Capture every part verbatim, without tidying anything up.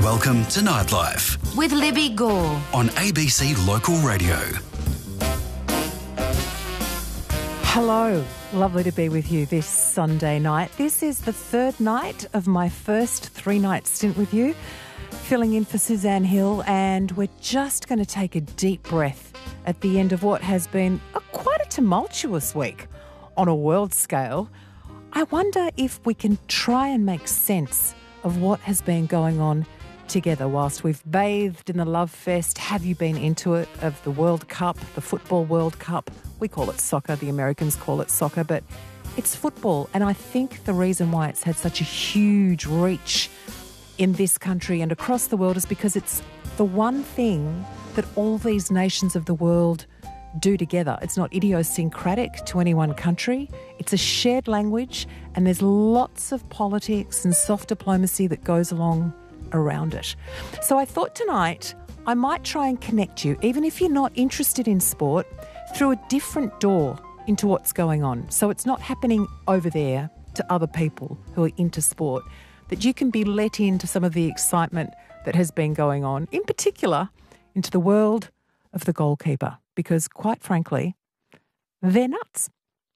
Welcome to Nightlife with Libby Gore on A B C Local Radio. Hello, lovely to be with you this Sunday night. This is the third night of my first three-night stint with you, filling in for Suzanne Hill, and we're just going to take a deep breath at the end of what has been a, quite a tumultuous week on a world scale. I wonder if we can try and make sense of what has been going on together whilst we've bathed in the love fest. Have you been into it, of the World Cup, the Football World Cup? We call it soccer, the Americans call it soccer, but it's football. And I think the reason why it's had such a huge reach in this country and across the world is because it's the one thing that all these nations of the world do together. It's not idiosyncratic to any one country. It's a shared language, and there's lots of politics and soft diplomacy that goes along around it. So I thought tonight I might try and connect you, even if you're not interested in sport, through a different door into what's going on. So it's not happening over there to other people who are into sport, that you can be let into some of the excitement that has been going on, in particular into the world of the goalkeeper, because quite frankly, they're nuts.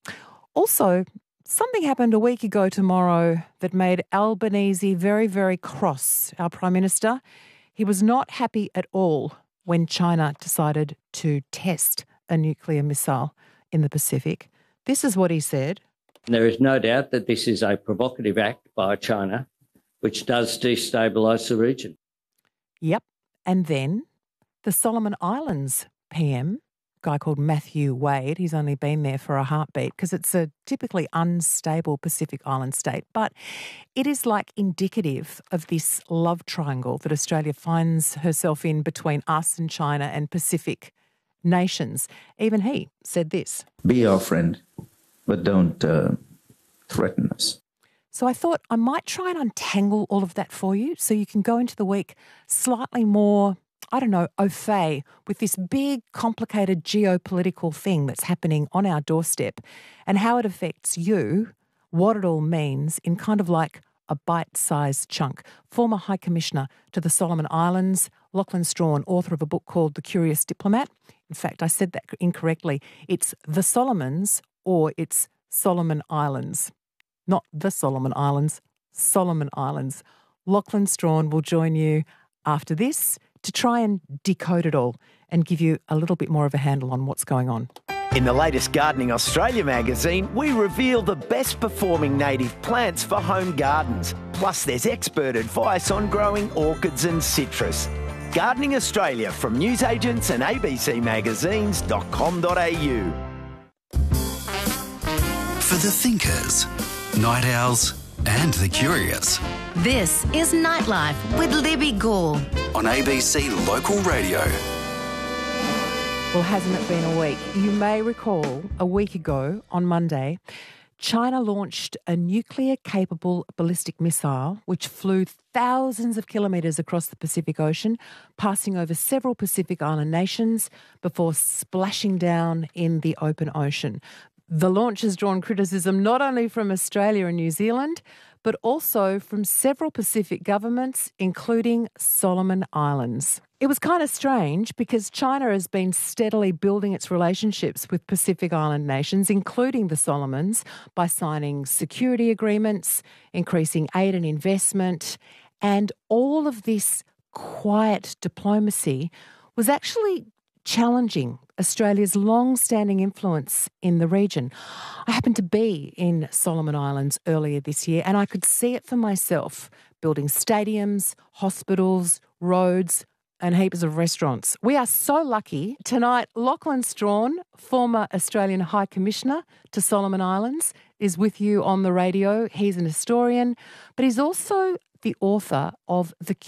Also, something happened a week ago tomorrow that made Albanese very, very cross, our Prime Minister. He was not happy at all when China decided to test a nuclear missile in the Pacific. This is what he said. There is no doubt that this is a provocative act by China, which does destabilise the region. Yep. And then the Solomon Islands P M, a guy called Matthew Wade, he's only been there for a heartbeat because it's a typically unstable Pacific island state, but it is like indicative of this love triangle that Australia finds herself in between us and China and Pacific nations. Even he said this. Be our friend, but don't uh, threaten us. So I thought I might try and untangle all of that for you so you can go into the week slightly more, I don't know, au fait with this big, complicated geopolitical thing that's happening on our doorstep and how it affects you, what it all means in kind of like a bite-sized chunk. Former High Commissioner to the Solomon Islands, Lachlan Strawn, author of a book called The Curious Diplomat. In fact, I said that incorrectly. It's the Solomons or it's Solomon Islands. Not the Solomon Islands, Solomon Islands. Lachlan Strawn will join you after this to try and decode it all and give you a little bit more of a handle on what's going on. In the latest Gardening Australia magazine, we reveal the best performing native plants for home gardens. Plus, there's expert advice on growing orchids and citrus. Gardening Australia from newsagents and a b c magazines dot com dot a u. For the thinkers, night owls and the curious. This is Nightlife with Libby Gore On A B C Local Radio. Well, hasn't it been a week? You may recall a week ago on Monday, China launched a nuclear-capable ballistic missile which flew thousands of kilometres across the Pacific Ocean, passing over several Pacific Island nations before splashing down in the open ocean. The launch has drawn criticism not only from Australia and New Zealand, but also from several Pacific governments, including Solomon Islands. It was kind of strange because China has been steadily building its relationships with Pacific Island nations, including the Solomons, by signing security agreements, increasing aid and investment, and all of this quiet diplomacy was actually challenging Australia's long-standing influence in the region. I happened to be in Solomon Islands earlier this year and I could see it for myself, building stadiums, hospitals, roads and heaps of restaurants. We are so lucky. Tonight, Lachlan Strawn, former Australian High Commissioner to Solomon Islands, is with you on the radio. He's an historian, but he's also the author of The